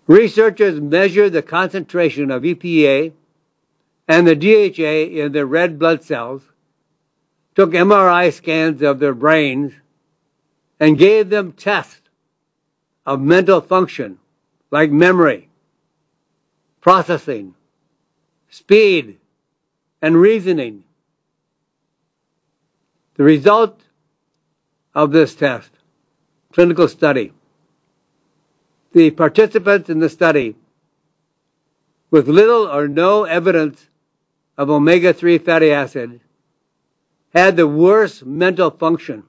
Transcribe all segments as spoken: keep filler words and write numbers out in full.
Researchers measured the concentration of E P A and the D H A in their red blood cells, took M R I scans of their brains, and gave them tests of mental function like memory, processing, speed, and reasoning. The result of this test, clinical study, the participants in the study with little or no evidence of omega three fatty acid had the worst mental function.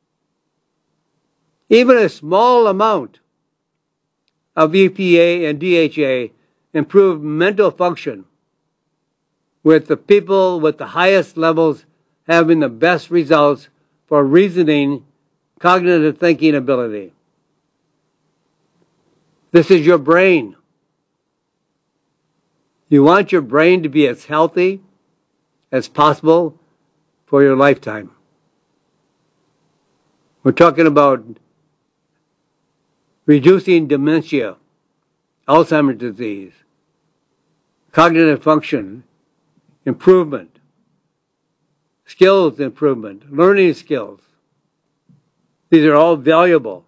Even a small amount of E P A and D H A improved mental function, with the people with the highest levels having the best results for reasoning, cognitive thinking ability. This is your brain. You want your brain to be as healthy as possible for your lifetime. We're talking about reducing dementia, Alzheimer's disease, cognitive function improvement, skills improvement, learning skills. These are all valuable.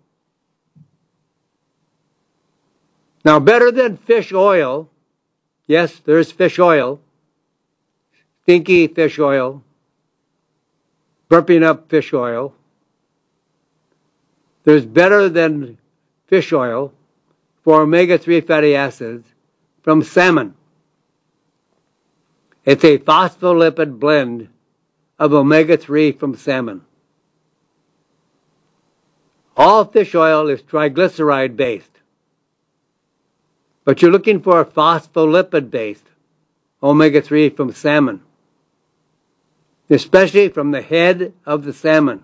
Now, better than fish oil, yes, there's fish oil, stinky fish oil, burping up fish oil. There's better than fish oil for omega three fatty acids from salmon. It's a phospholipid blend of omega three from salmon. All fish oil is triglyceride based, but you're looking for a phospholipid based omega three from salmon, especially from the head of the salmon,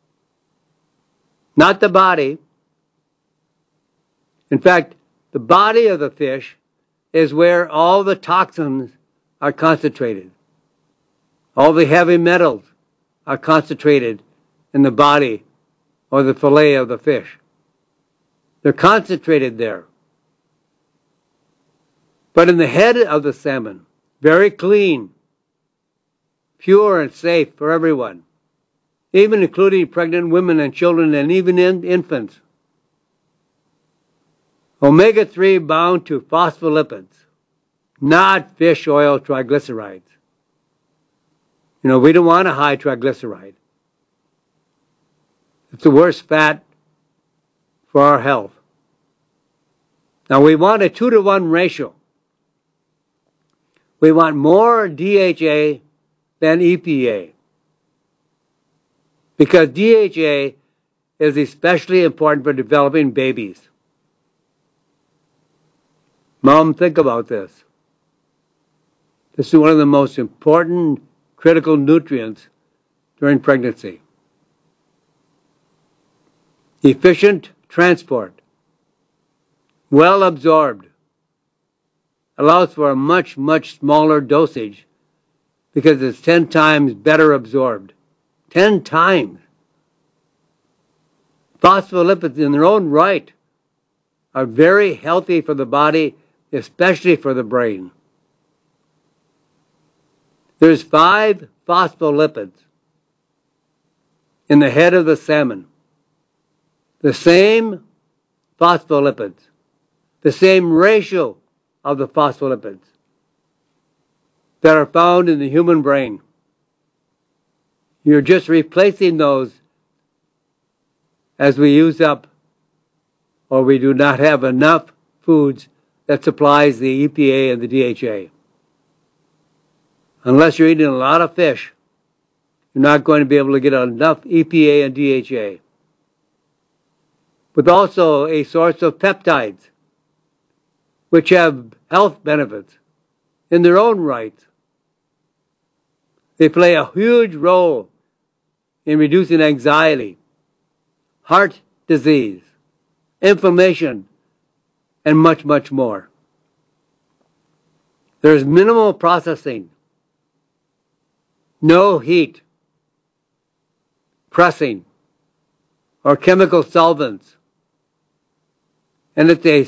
not the body. In fact, the body of the fish is where all the toxins are concentrated. All the heavy metals are concentrated in the body or the fillet of the fish. They're concentrated there. But in the head of the salmon, very clean, pure and safe for everyone, even including pregnant women and children and even in infants. omega three bound to phospholipids, not fish oil triglycerides. You know, we don't want a high triglyceride. It's the worst fat for our health. Now, we want a two to one ratio. We want more D H A than E P A, because D H A is especially important for developing babies. Mom, think about this. This is one of the most important critical nutrients during pregnancy. Efficient transport, well absorbed, allows for a much, much smaller dosage because it's ten times better absorbed. Ten times. Phospholipids in their own right are very healthy for the body, especially for the brain. There's five phospholipids in the head of the salmon. The same phospholipids, the same ratio of the phospholipids that are found in the human brain. You're just replacing those as we use up or we do not have enough foods that supplies the E P A and the D H A. Unless you're eating a lot of fish, you're not going to be able to get enough E P A and D H A. But also a source of peptides, which have health benefits in their own right. They play a huge role in reducing anxiety, heart disease, inflammation, and much, much more. There's minimal processing, no heat, pressing, or chemical solvents. And it's a